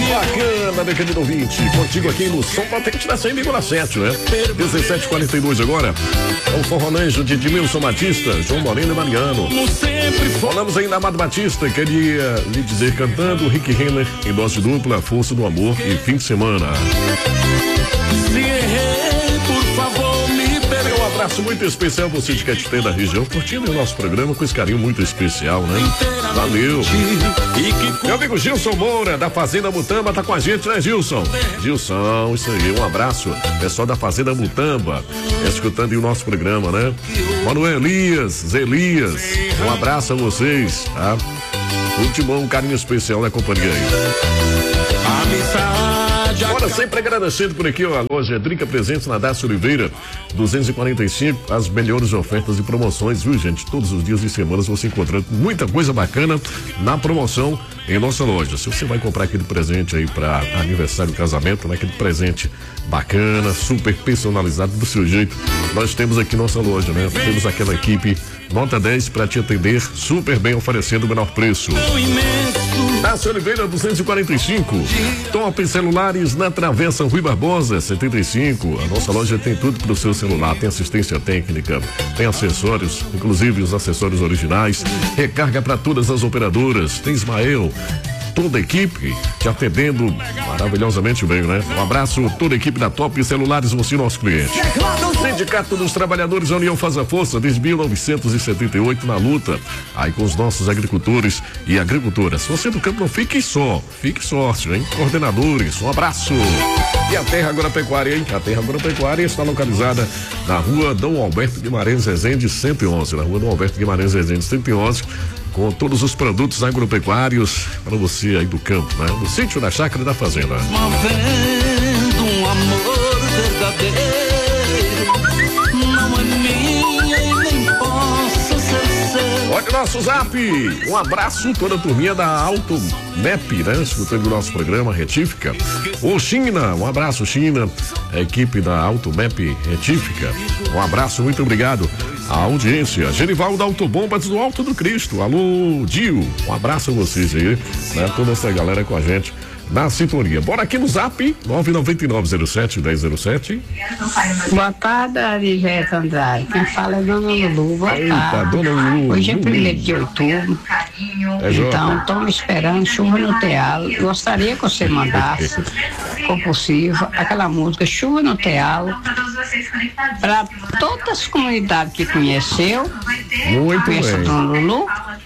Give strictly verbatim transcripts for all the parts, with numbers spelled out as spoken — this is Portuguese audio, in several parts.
Bacana, meu querido ouvinte. Contigo aqui no Som Potente da cem vírgula sete, né? dezessete e quarenta e dois agora. É o forronejo de Edmilson Batista, João Moreno e Mariano. Falamos ainda Amado Batista, queria lhe dizer cantando Rick Renner em dose dupla, Força do Amor e Fim de Semana. Se errei, por favor, me perdoe. Um abraço muito especial a você de Caetité da região, curtindo o nosso programa com esse carinho muito especial, né? Valeu. Meu amigo Gilson Moura, da Fazenda Mutamba, tá com a gente, né, Gilson? Gilson, isso aí, um abraço. Pessoal da Fazenda Mutamba, escutando o nosso programa, né? Manuel Elias, Zé Elias, um abraço a vocês, tá? Último, um carinho especial na companhia aí. Amizade. Agora, sempre agradecendo por aqui, ó, a loja Drica Presentes na Dácio Oliveira, duzentos e quarenta e cinco, as melhores ofertas e promoções, viu, gente? Todos os dias e semanas você encontrando muita coisa bacana na promoção em nossa loja. Se você vai comprar aquele presente aí para aniversário, casamento, né? Aquele presente bacana, super personalizado do seu jeito, nós temos aqui nossa loja, né? Temos aquela equipe nota dez para te atender super bem, oferecendo o menor preço. Dácio Oliveira duzentos e quarenta e cinco, Top Celulares na Travessa Rui Barbosa setenta e cinco. A nossa loja tem tudo para o seu celular, tem assistência técnica, tem acessórios, inclusive os acessórios originais, recarga para todas as operadoras, tem Ismael, toda a equipe te atendendo maravilhosamente bem, né? Um abraço, toda a equipe da Top Celulares, você nosso cliente. Sindicato dos Trabalhadores da União Faz a Força desde mil novecentos e setenta e oito na luta aí com os nossos agricultores e agricultoras. Você do campo não fique só, fique sócio, hein? Coordenadores, um abraço. E a Terra Agropecuária, hein? A Terra Agropecuária está localizada na rua Dom Alberto Guimarães Rezende cento e onze, na rua Dom Alberto Guimarães Rezende cento e onze, com todos os produtos agropecuários para você aí do campo, né? Do sítio, da chácara e da fazenda. Movendo um amor verdadeiro, não é minha e nem posso ser seu. Olha o nosso zap, um abraço toda a turminha da Auto M E P, né? Escutando o nosso programa Retífica. Ô China, um abraço China, a equipe da Auto M E P Retífica, um abraço, muito obrigado. A audiência, Genivaldo da Autobombas do Alto do Cristo, alô Dio, um abraço a vocês aí, né? Toda essa galera com a gente na sintonia. Bora aqui no zap, nove nove nove zero sete um zero zero sete. Boa tarde, Arivete Andrade. Quem fala é Dona Lulu. Boa Eita, tarde. Dona Lulu. Hoje é primeiro de outubro. É, então, estamos esperando chuva no tealo. Gostaria que você mandasse, compulsivo, aquela música Chuva no Tealo, para todas as comunidades que conheceu. Muito conheço bem. a Dona Lulu.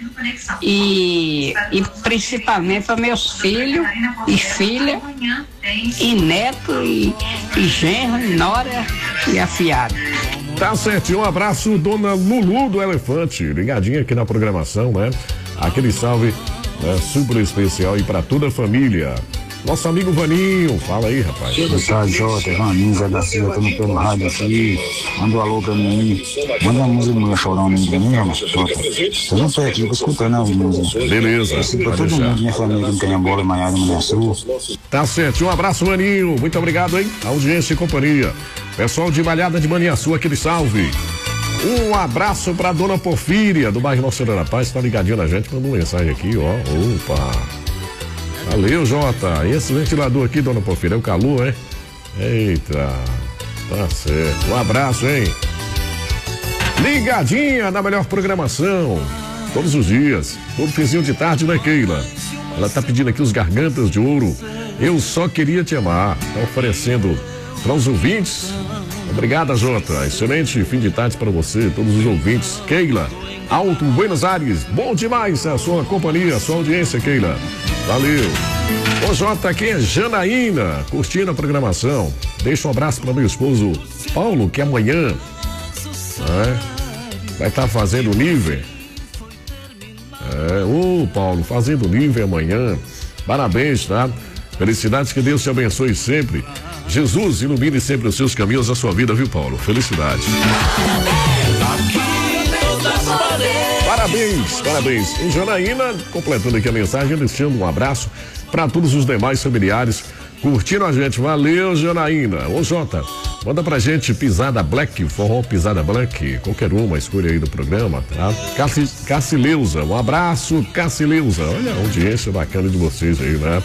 E, e principalmente para meus filhos e filha e neto e, e genro, e nora e afiado. Tá certo, um abraço, Dona Lulu do Elefante, ligadinha aqui na programação, né? Aquele salve, né, super especial e para toda a família. Nosso amigo Vaninho, fala aí, rapaz. Boa tarde, Jota, Vaninho, Zé da Silva, estamos pelo rádio aqui. Manda um alô pra mim aí. Manda uma música minha chorando aí pra mim, irmão. Jota, vocês não perdem aqui, eu vou escutando a música. Beleza. Esse pra todo mundo, minha família que não tem a bola, Maiara, Mulher Sul. Tá certo, um abraço, Vaninho. Muito obrigado, hein? Audiência e companhia. Pessoal de Malhada de Maniaçu, aquele salve. Um abraço pra Dona Porfíria, do bairro Nossa Senhora da Paz, tá ligadinho na gente, mandou mensagem aqui, ó. Opa. Valeu, Jota. Esse ventilador aqui, Dona Porfíria, é o calor, hein? Eita, tá certo. Um abraço, hein? Ligadinha na melhor programação. Todos os dias, todo finzinho de tarde, né, Keila? Ela tá pedindo aqui os Gargantas de Ouro. Eu só queria te amar. Tá oferecendo para os ouvintes. Obrigada, Jota. Excelente fim de tarde para você, todos os ouvintes. Keila, Alto Buenos Aires. Bom demais a sua companhia, a sua audiência, Keila. Valeu. Ô Jota, aqui é Janaína, curtindo a programação. Deixa um abraço para meu esposo Paulo, que amanhã né, vai estar tá fazendo nível. É, ô Paulo, fazendo nível amanhã. Parabéns, tá? Felicidades, que Deus te abençoe sempre. Jesus ilumine sempre os seus caminhos, a sua vida, viu, Paulo? Felicidades. Parabéns, parabéns. E Janaína, completando aqui a mensagem, deixando um abraço para todos os demais familiares curtindo a gente. Valeu, Janaína. Ô, Jota, manda pra gente Pisada Black, forró Pisada Black, qualquer uma, escolha aí do programa, tá? Cassi, Cassileuza, um abraço, Cassileuza. Olha a audiência bacana de vocês aí, né?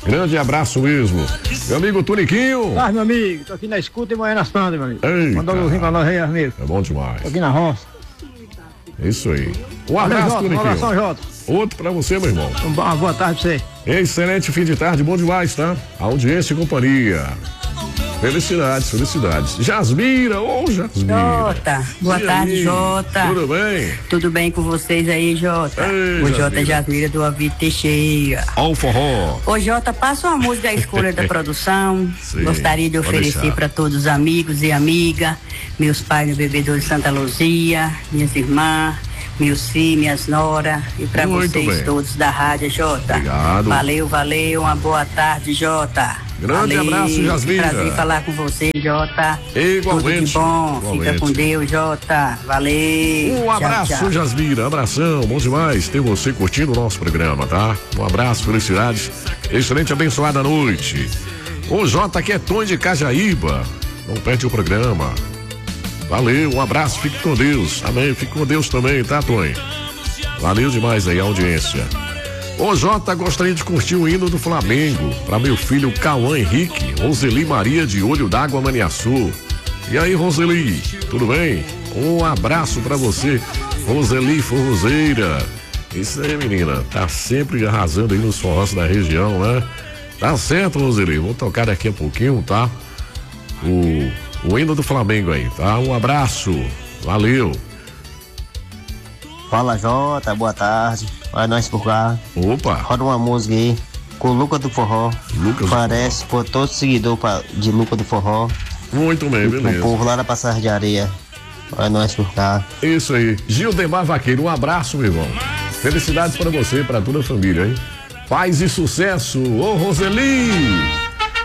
Grande abraço mesmo. Meu amigo Toniquinho. Ah, meu amigo, tô aqui na escuta e morrendo nas plantas, meu amigo. Eita. Mandou um luzinho pra nós aí, amigo. É bom demais. Tô aqui na roça. É isso aí. Um abraço, Toniquinho. Um abração, Jota. Outro pra você, meu irmão. Uma boa tarde pra você. Excelente fim de tarde, bom demais, tá? Audiência e companhia. Felicidades, felicidades. Jasmira, ô oh, Jasmira. Jota, boa e tarde, aí? Jota. Tudo bem? Tudo bem com vocês aí, Jota? Ei, o Jota Jasmira. é Jasmira do Avito Teixeira. Ó o forró. Ô Jota, passa uma música à escolha da produção. Sim, Gostaria de pode oferecer deixar. para todos os amigos e amigas, meus pais no Bebedouro de Santa Luzia, minhas irmãs, meus filhos, minhas noras e para Muito vocês bem. todos da rádio, Jota. Obrigado. Valeu, valeu, uma boa tarde, Jota. Grande Valeu, abraço, Jasmira. Prazer falar com você, Jota. Igualmente, Tudo de bom. igualmente. Fica com Deus, Jota. Valeu. Um Tchau, abraço, tchau. Jasmira. Abração, bom demais ter você curtindo o nosso programa, tá? Um abraço, felicidades. Excelente, abençoada noite. O Jota aqui é Tom de Cajaíba. Não perde o programa. Valeu, um abraço, fique com Deus. Amém, fique com Deus também, tá, Tony? Valeu demais aí a audiência. Ô Jota, gostaria de curtir o hino do Flamengo para meu filho Cauã Henrique, Roseli Maria de Olho d'Água, Maniaçu. E aí, Roseli, tudo bem? Um abraço para você, Roseli Forrozeira. Isso aí, menina, tá sempre arrasando aí nos forrós da região, né? Tá certo, Roseli, vou tocar daqui a pouquinho, tá? O, o hino do Flamengo aí, tá? Um abraço, valeu. Fala, Jota, boa tarde. Vai nós por cá. Opa. Roda uma música aí com o Luca do Forró. Lucas do Parece por todo seguidor pra, de Luca do Forró. Muito bem, O beleza. povo lá da Passagem de Areia. Vai nós por cá. Isso aí. Gildemar Vaqueiro, um abraço, meu irmão. Felicidades para você e para toda a família, hein? Paz e sucesso. Ô, Roseli!